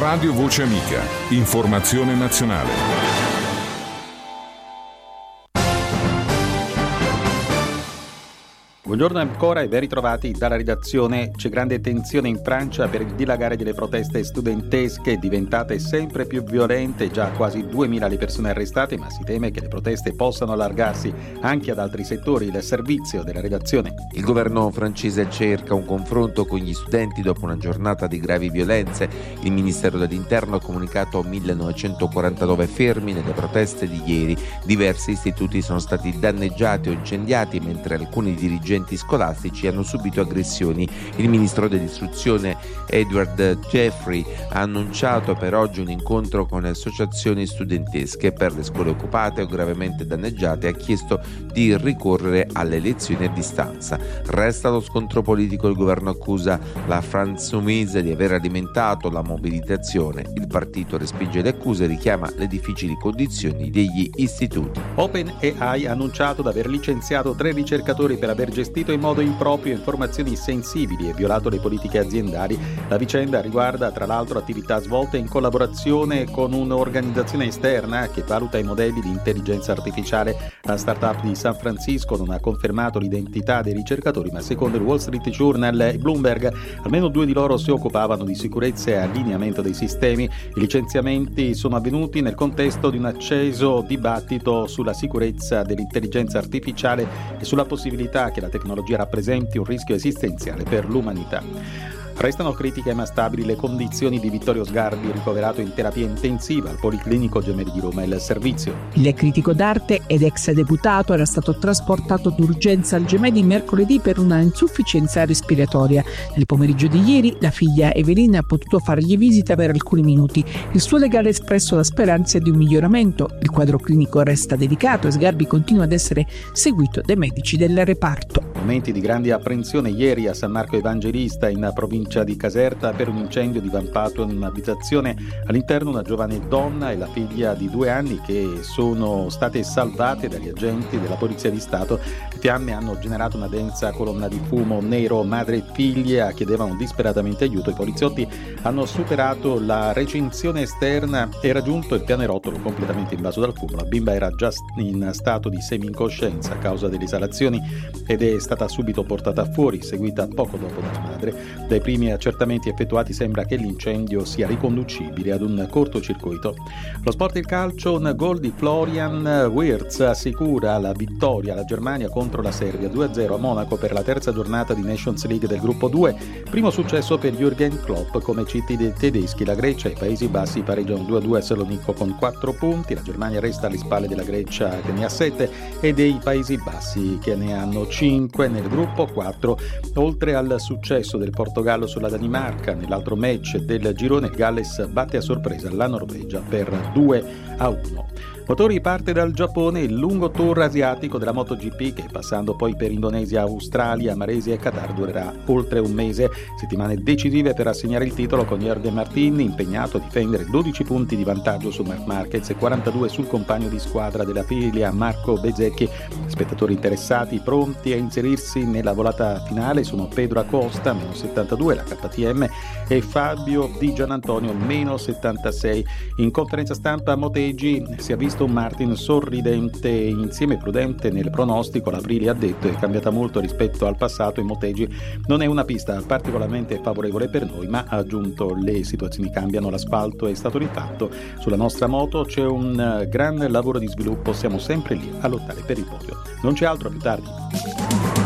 Radio Voce Amica. Informazione nazionale. Buongiorno ancora e ben ritrovati dalla redazione. C'è grande tensione in Francia per il dilagare delle proteste studentesche, diventate sempre più violente, già quasi 2000 le persone arrestate, ma si teme che le proteste possano allargarsi anche ad altri settori. Il servizio della redazione. Il governo francese cerca un confronto con gli studenti dopo una giornata di gravi violenze. Il Ministero dell'Interno ha comunicato 1949 fermi nelle proteste di ieri. Diversi istituti sono stati danneggiati o incendiati, mentre alcuni dirigenti scolastici hanno subito aggressioni. Il ministro dell'istruzione Edward Jeffrey ha annunciato per oggi un incontro con le associazioni studentesche per le scuole occupate o gravemente danneggiate e ha chiesto di ricorrere alle lezioni a distanza. Resta lo scontro politico. Il governo accusa la France Insoumise di aver alimentato la mobilitazione. Il partito respinge le accuse e richiama le difficili condizioni degli istituti. OpenAI ha annunciato di aver licenziato 3 ricercatori per aver gestito in modo improprio informazioni sensibili e violato le politiche aziendali. La vicenda riguarda tra l'altro attività svolte in collaborazione con un'organizzazione esterna che valuta i modelli di intelligenza artificiale. La startup di San Francisco non ha confermato l'identità dei ricercatori, ma secondo il Wall Street Journal e Bloomberg almeno 2 di loro si occupavano di sicurezza e allineamento dei sistemi. I licenziamenti sono avvenuti nel contesto di un acceso dibattito sulla sicurezza dell'intelligenza artificiale e sulla possibilità che la tecnologia rappresenti un rischio esistenziale per l'umanità. Restano critiche ma stabili le condizioni di Vittorio Sgarbi, ricoverato in terapia intensiva al Policlinico Gemelli di Roma. Il servizio. Il critico d'arte ed ex deputato era stato trasportato d'urgenza al Gemelli mercoledì per una insufficienza respiratoria. Nel pomeriggio di ieri la figlia Evelina ha potuto fargli visita per alcuni minuti. Il suo legale ha espresso la speranza di un miglioramento. Il quadro clinico resta delicato e Sgarbi continua ad essere seguito dai medici del reparto. Momenti di grande apprensione ieri a San Marco Evangelista in provincia di Caserta per un incendio divampato in un'abitazione. All'interno una giovane donna e la figlia di 2 anni che sono state salvate dagli agenti della Polizia di Stato. Le fiamme hanno generato una densa colonna di fumo nero. Madre e figlia chiedevano disperatamente aiuto. I poliziotti hanno superato la recinzione esterna e raggiunto il pianerottolo completamente invaso dal fumo. La bimba era già in stato di semi-incoscienza a causa delle esalazioni ed è stata subito portata fuori, seguita poco dopo dalla madre. Dai primi accertamenti effettuati sembra che l'incendio sia riconducibile ad un cortocircuito. Lo sport e il calcio, un gol di Florian Wirtz assicura la vittoria alla Germania contro la Serbia 2-0 a Monaco per la terza giornata di Nations League del gruppo 2. Primo successo per Jürgen Klopp come CT dei tedeschi. La Grecia e i Paesi Bassi pareggiano 2-2 a Salonicco con 4 punti. La Germania resta alle spalle della Grecia che ne ha 7 e dei Paesi Bassi che ne hanno 5 nel gruppo 4. Oltre al successo del Portogallo sulla Danimarca, nell'altro match del girone il Galles batte a sorpresa la Norvegia per 2-1. Motori parte dal Giappone il lungo tour asiatico della MotoGP che passando poi per Indonesia, Australia, Malesia e Qatar durerà oltre un mese. Settimane decisive per assegnare il titolo con Jorge Martin impegnato a difendere 12 punti di vantaggio su Marc Marquez e 42 sul compagno di squadra della figlia Marco Bezzecchi. Spettatori interessati pronti a inserirsi nella volata finale sono Pedro Acosta meno 72, la KTM e Fabio Di Gianantonio meno 76. In conferenza stampa Motegi si è visto un Martin sorridente e insieme prudente nel pronostico. L'Aprilia ha detto è cambiata molto rispetto al passato e Motegi non è una pista particolarmente favorevole per noi, ma ha aggiunto le situazioni cambiano, l'asfalto è stato rifatto, sulla nostra moto c'è un gran lavoro di sviluppo, siamo sempre lì a lottare per il podio. Non c'è altro, a più tardi.